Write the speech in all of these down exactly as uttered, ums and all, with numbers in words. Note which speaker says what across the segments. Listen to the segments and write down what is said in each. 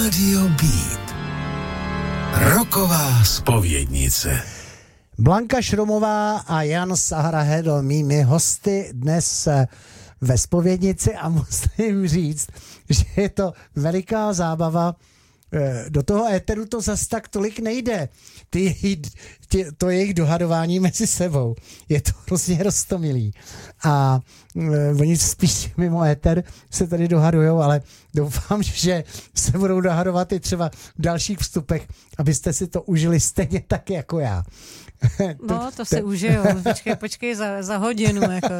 Speaker 1: Radio Beat. Rocková zpovědnice.
Speaker 2: Blanka Šrumová a Jan Sahra-Hedl, mými hosty dnes ve zpovědnici a musím říct, že je to veliká zábava. Do toho éteru to zas tak tolik nejde. Ty, ty, to jejich dohadování mezi sebou. Je to hrozně roztomilý. A uh, oni spíš mimo éter se tady dohadujou, ale doufám, že se budou dohadovat i třeba v dalších vstupech, abyste si to užili stejně tak jako já.
Speaker 3: No, to si užijou. Počkej, počkej za, za hodinu. Jako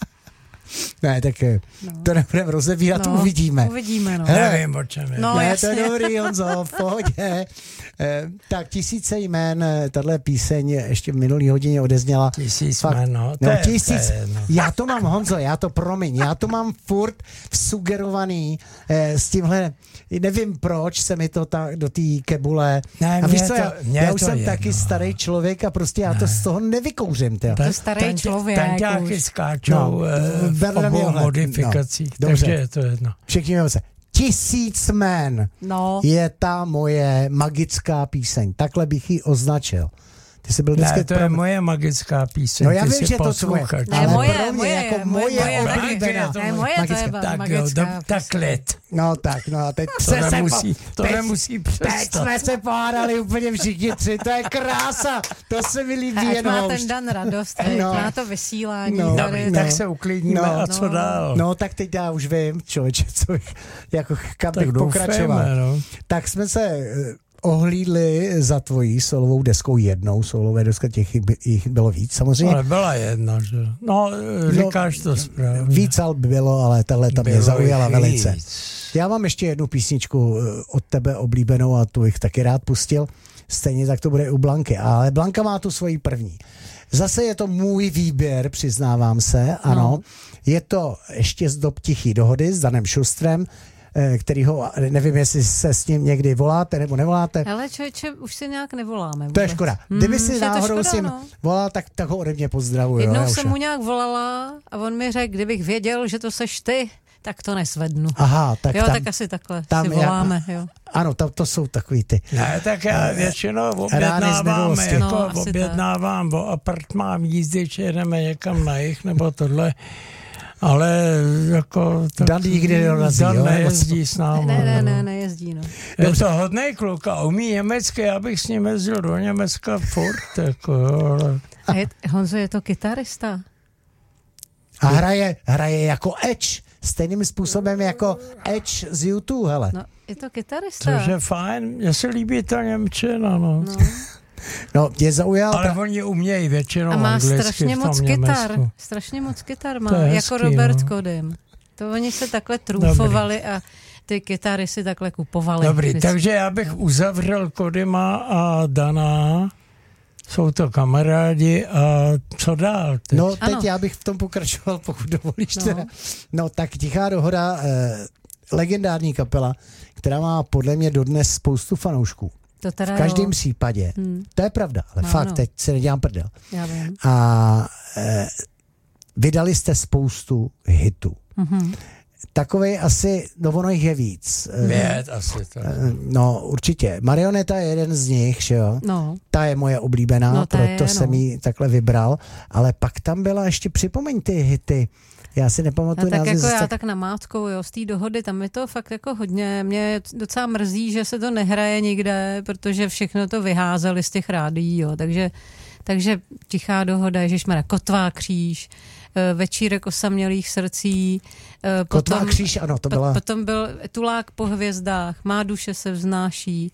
Speaker 2: Ne, tak no. To nebudeme rozebírat,
Speaker 3: no,
Speaker 2: uvidíme.
Speaker 3: Uvidíme, no.
Speaker 2: Hele,
Speaker 4: nevím, o čem je.
Speaker 3: No,
Speaker 2: ne,
Speaker 3: jasně.
Speaker 2: to je dobrý, Honzo, v pohodě. Eh, tak tisíce jmén, tahle píseň ještě v minulý hodině odezněla.
Speaker 4: Tisíc
Speaker 2: Fakt,
Speaker 4: jmén, no.
Speaker 2: no
Speaker 4: je,
Speaker 2: tisíc,
Speaker 4: je, no.
Speaker 2: Já to mám, Honzo, já to promiň, já to mám furt vsugerovaný eh, s tímhle, nevím proč se mi to ta, do té kebule.
Speaker 4: Ne,
Speaker 2: a víš co,
Speaker 4: to,
Speaker 2: já, já už jsem
Speaker 4: jedno.
Speaker 2: taky starý člověk a prostě já to z toho nevykouřím.
Speaker 3: To je starý člověk.
Speaker 4: Tanťáky skáčou
Speaker 2: No,
Speaker 4: v obou modifikacích,
Speaker 2: no,
Speaker 4: takže je to jedno.
Speaker 2: Všichni se. Tisíc jmén
Speaker 3: no.
Speaker 2: je ta moje magická píseň. Takhle bych ji označil. Ty jsi byl
Speaker 4: Ne, to
Speaker 2: pro...
Speaker 4: je moje magická píseň.
Speaker 2: No já
Speaker 4: Ty
Speaker 2: vím, že to tvoje.
Speaker 3: Ne,
Speaker 2: ale
Speaker 3: moje,
Speaker 2: pro mě
Speaker 3: moje,
Speaker 2: jako
Speaker 3: moje,
Speaker 2: moje,
Speaker 3: moje,
Speaker 2: oblíbená.
Speaker 3: Ne, moje to je
Speaker 4: Tak
Speaker 3: magická
Speaker 4: jo, do, tak let.
Speaker 2: No tak, no a teď
Speaker 4: To
Speaker 2: se
Speaker 4: nemusí,
Speaker 2: po...
Speaker 4: to
Speaker 2: teď,
Speaker 4: nemusí
Speaker 2: teď
Speaker 4: přestat.
Speaker 2: jsme se pohádali úplně všichni tři, to je krása, to se mi líbí
Speaker 3: ať
Speaker 2: jen
Speaker 3: má
Speaker 2: houšť.
Speaker 3: ten Dan radost,
Speaker 2: No.
Speaker 3: má to vysílání.
Speaker 2: No.
Speaker 3: Tady,
Speaker 4: Dobrý, tak se uklidníme
Speaker 2: No.
Speaker 4: a co dál?
Speaker 2: No tak teď já už vím, člověče, co bych, jako kam bych
Speaker 4: Tak
Speaker 2: pokračoval.
Speaker 4: doufejme, no.
Speaker 2: Tak jsme se eh, ohlídli za tvojí solovou deskou jednou, solové deska, těch jich bylo víc samozřejmě.
Speaker 4: Ale byla jedna, že? No, říkáš to správně.
Speaker 2: Víc alb bylo, ale tahle tam mě
Speaker 4: Bylo
Speaker 2: zaujala
Speaker 4: jich
Speaker 2: velice.
Speaker 4: víc.
Speaker 2: Já mám ještě jednu písničku od tebe oblíbenou a tu bych taky rád pustil. Stejně tak to bude u Blanky, ale Blanka má tu svoji první. Zase je to můj výběr, přiznávám se, ano.
Speaker 3: No.
Speaker 2: Je to ještě z dob Tichý dohody s Danem Šustrem, kterýho, nevím, jestli se s ním někdy voláte nebo nevoláte.
Speaker 3: Ale člověče, už si nějak nevoláme. Vůbec.
Speaker 2: To je škoda. Kdyby
Speaker 3: Hmm,
Speaker 2: si
Speaker 3: že to
Speaker 2: náhodou
Speaker 3: škoda,
Speaker 2: s ním
Speaker 3: no.
Speaker 2: volal, tak, tak ho ode mě pozdravuju.
Speaker 3: Jednou
Speaker 2: jo,
Speaker 3: jsem mu nějak volala a on mi řekl, kdybych věděl, že to seš ty, tak to nesvednu.
Speaker 2: Aha, tak
Speaker 3: jo,
Speaker 2: tam,
Speaker 3: tak asi takhle
Speaker 2: tam
Speaker 3: si voláme. Jo.
Speaker 2: Ano, tam to jsou takový ty.
Speaker 4: Ne, tak já většinou objednávám, jako
Speaker 3: No, asi
Speaker 4: objednávám o apartmán jízdy, či jedeme někam na jich, nebo tohle. Ale jako... Tak,
Speaker 2: Dan nikdy nedorazí,
Speaker 4: Dan
Speaker 2: jo?
Speaker 4: nejezdí s námi.
Speaker 3: Ne, ne, ne, nejezdí, no.
Speaker 4: Je to hodnej kluk a umí německy, já bych s ním jezdil do Německa furt, jako jo, ale...
Speaker 3: A je, Honzo, je to kytarista?
Speaker 2: A hraje, hraje jako Edge, stejným způsobem jako Edge z YouTube, hele.
Speaker 3: No, je to kytarista.
Speaker 4: Což je fajn, mně se líbí ta němčina, no.
Speaker 3: No.
Speaker 2: No, mě zaujal...
Speaker 4: Ale
Speaker 2: ta...
Speaker 4: oni umějí většinou
Speaker 3: A má
Speaker 4: anglicky
Speaker 3: strašně
Speaker 4: v tom
Speaker 3: moc
Speaker 4: Německu.
Speaker 3: kytar. Strašně moc kytar má,
Speaker 4: To je
Speaker 3: jako
Speaker 4: hezký,
Speaker 3: Robert
Speaker 4: no.
Speaker 3: Kodym. To oni se takhle trůfovali a ty kytary si takhle kupovali.
Speaker 4: Dobrý,
Speaker 3: vždycky.
Speaker 4: takže já bych uzavřel Kodyma a Dana. Jsou to kamarádi a co dál teď?
Speaker 2: No, teď
Speaker 3: Ano.
Speaker 2: já bych v tom pokračoval, pokud dovolíš
Speaker 3: No.
Speaker 2: teda. No, tak Tichá dohoda, eh, legendární kapela, která má podle mě dodnes spoustu fanoušků.
Speaker 3: To teda
Speaker 2: V každém
Speaker 3: jo.
Speaker 2: případě.
Speaker 3: Hmm.
Speaker 2: To je pravda, ale
Speaker 3: No,
Speaker 2: fakt,
Speaker 3: no.
Speaker 2: teď se nedělám prdel.
Speaker 3: Já vím.
Speaker 2: A eh, vydali jste spoustu hitů.
Speaker 3: Mhm.
Speaker 2: Takovej asi, no ono jich je víc. Eh,
Speaker 4: Věd asi to.
Speaker 2: eh, No, určitě. Marioneta je jeden z nich, že jo?
Speaker 3: No,
Speaker 2: Ta je moje oblíbená,
Speaker 3: No, ta
Speaker 2: proto
Speaker 3: je,
Speaker 2: jsem
Speaker 3: no.
Speaker 2: ji takhle vybral. Ale pak tam byla ještě, připomeň ty hity. Já si
Speaker 3: a
Speaker 2: nepamatuju
Speaker 3: tak
Speaker 2: název.
Speaker 3: jako já
Speaker 2: zase-
Speaker 3: tak namátkou, jo, z té dohody, tam je to fakt jako hodně, mě docela mrzí, že se to nehraje nikde, protože všechno to vyházeli z těch rádií, jo, takže, takže Tichá dohoda, ježišmarja, Kotvá kříž, eh, Večírek osamělých srdcí, eh,
Speaker 2: Kotvá
Speaker 3: potom,
Speaker 2: kříž, ano, to byla...
Speaker 3: po- potom byl Tulák po hvězdách, Má duše se vznáší,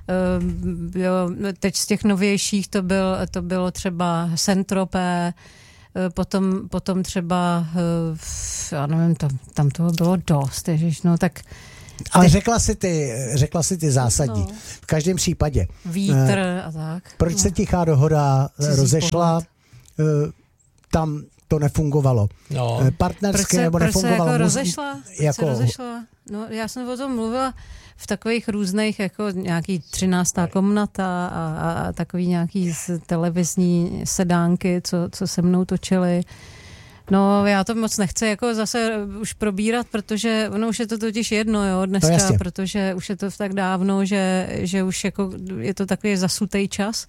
Speaker 3: eh, jo, teď z těch novějších to, byl, to bylo třeba Saint-Tropez, eh, potom, potom třeba, eh, já nevím, tam, tam toho bylo dost, ježiš, no tak
Speaker 2: Ale řekla si ty, řekla si ty zásadní.
Speaker 3: No.
Speaker 2: V každém případě.
Speaker 3: vítr
Speaker 2: Eh,
Speaker 3: a tak.
Speaker 2: Proč
Speaker 3: no.
Speaker 2: se Tichá dohoda eh,
Speaker 3: Cizí
Speaker 2: rozešla? Eh, Tam to nefungovalo.
Speaker 4: No.
Speaker 2: Eh,
Speaker 3: Proč
Speaker 2: Partnersky
Speaker 3: se,
Speaker 2: nebo
Speaker 3: proč se
Speaker 2: nefungovalo.
Speaker 3: jako
Speaker 2: Muzi-
Speaker 3: rozešla? Proč
Speaker 2: jako-
Speaker 3: se rozešla? No, já jsem o tom mluvila v takových různých, jako nějaký třináctá komnata a, a, a takový nějaký z televizní sedánky, co, co se mnou točili. No, já to moc nechci jako zase už probírat, protože ono už je to totiž jedno, jo, dneska,
Speaker 2: no
Speaker 3: protože už je to tak dávno, že, že už jako je to takový zasutej čas.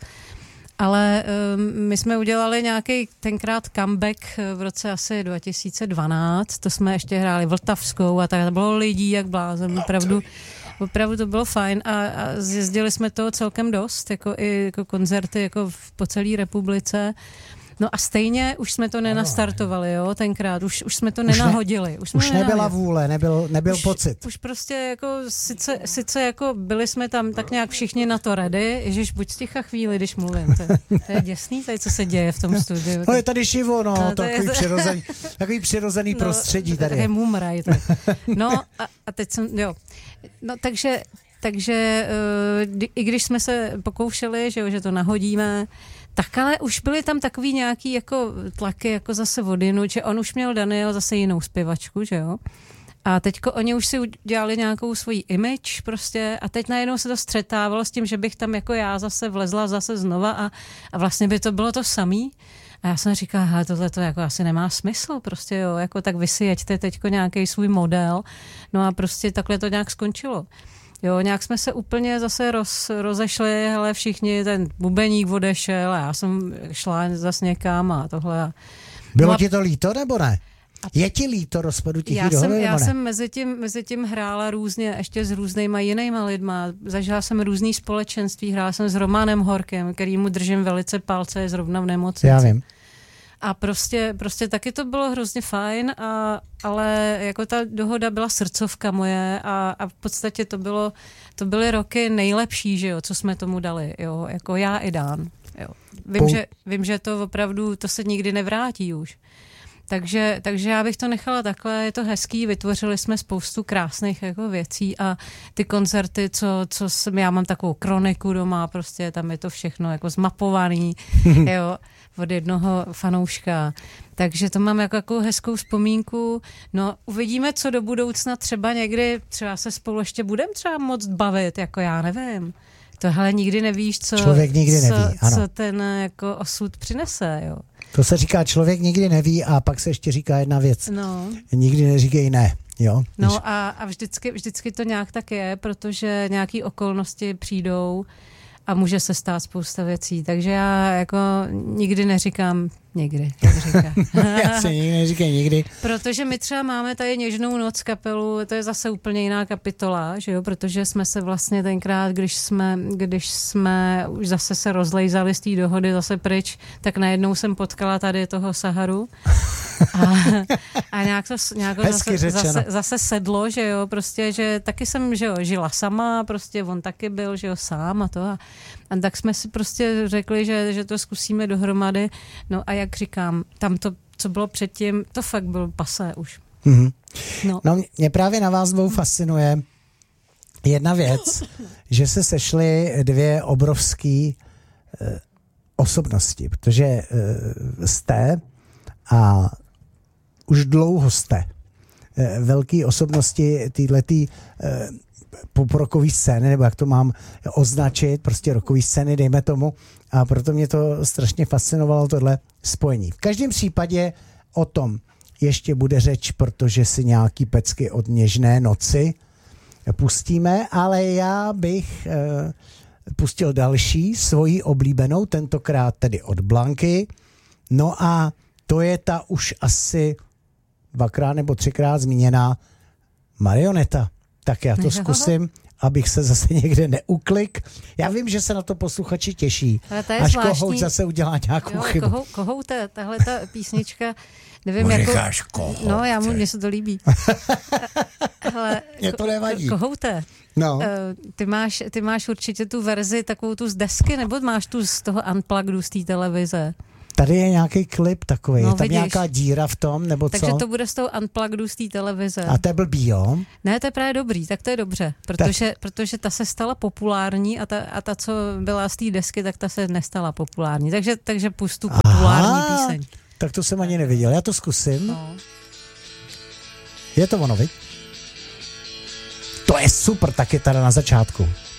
Speaker 3: Ale um, my jsme udělali nějaký tenkrát comeback v roce asi dva tisíce dvanáct, to jsme ještě hráli Vltavskou a tak, to bylo lidí jak blázen, opravdu, opravdu to bylo fajn a, a zjezdili jsme toho celkem dost, jako i jako koncerty jako v, po celé republice. No a stejně už jsme to nenastartovali, jo, tenkrát, už, už jsme to nenahodili. Už,
Speaker 2: už nebyla vůle, nebyl, nebyl
Speaker 3: už,
Speaker 2: pocit.
Speaker 3: Už prostě jako, sice, sice jako byli jsme tam tak nějak všichni na to ready, ježiš, buď sticha chvíli, když mluvím, to, to je děsný tady, co se děje v tom studiu.
Speaker 2: No je tady živo, no,
Speaker 3: no
Speaker 2: to takový,
Speaker 3: je,
Speaker 2: přirozený, takový přirozený no, prostředí tady.
Speaker 3: Takový mumraj. No a, a teď jsem, jo, no takže, takže uh, i když jsme se pokoušeli, že, jo, že to nahodíme, tak ale už byly tam takový nějaký jako tlaky jako zase vodinu, že on už měl Daniel zase jinou zpěvačku, že jo. A teďko oni už si udělali nějakou svoji image prostě a teď najednou se to střetávalo s tím, že bych tam jako já zase vlezla zase znova a, a vlastně by to bylo to samý. A já jsem říkala, hele, tohle to jako asi nemá smysl, prostě jo, jako tak vy si jeďte teďko nějaký svůj model, no a prostě takhle to nějak skončilo. Jo, nějak jsme se úplně zase roz, rozešli, hele, všichni, ten bubeník odešel a já jsem šla zase někam a tohle.
Speaker 2: Bylo
Speaker 3: no
Speaker 2: ti to líto, nebo ne? Je ti líto rozpadu Tichý
Speaker 3: já
Speaker 2: dohody,
Speaker 3: jsem, já
Speaker 2: ne?
Speaker 3: jsem mezi tím, mezi tím hrála různě, ještě s různýma jinýma lidma, zažila jsem různý společenství, hrála jsem s Romanem Horkem, kterýmu držím velice palce, je zrovna v nemocnici.
Speaker 2: Já vím.
Speaker 3: A prostě, prostě taky to bylo hrozně fajn, a, ale jako ta dohoda byla srdcovka moje a, a v podstatě to bylo, to byly roky nejlepší, že jo, co jsme tomu dali, jo, jako já i Dan, jo. Vím, že, vím, že to opravdu, to se nikdy nevrátí už. Takže, takže já bych to nechala takhle, je to hezký, vytvořili jsme spoustu krásných jako věcí a ty koncerty, co, co jsem, já mám takovou kroniku doma, prostě tam je to všechno jako zmapovaný, jo, od jednoho fanouška. Takže to mám jako, jako hezkou vzpomínku. No, uvidíme, co do budoucna třeba někdy, třeba se spolu ještě budeme třeba moc bavit, jako já nevím. Tohle nikdy nevíš, co,
Speaker 2: člověk nikdy
Speaker 3: co,
Speaker 2: neví, ano.
Speaker 3: co ten jako osud přinese, jo.
Speaker 2: To se říká, člověk nikdy neví a pak se ještě říká jedna věc.
Speaker 3: No.
Speaker 2: Nikdy neříkej ne, jo.
Speaker 3: No a, a vždycky, vždycky to nějak tak je, protože nějaký okolnosti přijdou a může se stát spousta věcí, takže já jako nikdy neříkám nikdy, jak říká.
Speaker 2: Já si nikdy neříkej nikdy.
Speaker 3: Protože my třeba máme tady Něžnou noc kapelu, to je zase úplně jiná kapitola, že jo, protože jsme se vlastně tenkrát, když jsme, když jsme už zase se rozlejzali z té dohody zase pryč, tak najednou jsem potkala tady toho Saharu a, a nějak to, nějak to zase, zase, zase sedlo, že jo, prostě, že taky jsem, že jo, žila sama, prostě on taky byl, že jo, sám a to a, a tak jsme si prostě řekli, že, že to zkusíme dohromady, no a jak říkám, tam to, co bylo předtím, to fakt bylo pasé už.
Speaker 2: Mm-hmm.
Speaker 3: No.
Speaker 2: no mě právě na vás dvou fascinuje jedna věc, že se sešly dvě obrovský eh, osobnosti, protože eh, jste a už dlouho jste eh, velký osobnosti týhletý eh, poprokový scény, nebo jak to mám označit, prostě rokový scény, dejme tomu, a proto mě to strašně fascinovalo tohle spojení. V každém případě o tom ještě bude řeč, protože si nějaký pecky od Něžné noci pustíme, ale já bych eh, pustil další, svoji oblíbenou, tentokrát tedy od Blanky, no a to je ta už asi dvakrát nebo třikrát zmíněná Marioneta. Tak já to zkusím, abych se zase někde neuklik. Já vím, že se na to posluchači těší. Až
Speaker 3: zvláštní.
Speaker 2: Kohout zase udělá nějakou
Speaker 3: jo,
Speaker 2: chybu.
Speaker 3: Kohou, Kohouté, tahle ta písnička, nevím, jako...
Speaker 1: Kohoute.
Speaker 3: No, já mu, mně se to líbí. Hele,
Speaker 2: Mně to nevadí.
Speaker 3: Kohouté,
Speaker 2: no.
Speaker 3: uh, ty, máš, ty máš určitě tu verzi, takovou tu z desky, nebo máš tu z toho unplugged z té televize?
Speaker 2: Tady je nějaký klip takový,
Speaker 3: no,
Speaker 2: je tam
Speaker 3: vidíš.
Speaker 2: nějaká díra v tom, nebo
Speaker 3: Takže
Speaker 2: co?
Speaker 3: to bude z toho unplugged z té televize.
Speaker 2: A to je blbý, jo?
Speaker 3: Ne, to je právě dobrý, tak to je dobře, protože, protože ta se stala populární a ta, a ta, co byla z té desky, tak ta se nestala populární. Takže, takže pustu populární
Speaker 2: Aha,
Speaker 3: píseň.
Speaker 2: Tak to jsem ani neviděl, já to zkusím.
Speaker 3: No.
Speaker 2: Je to ono, viď? To je super, tak je tady na začátku.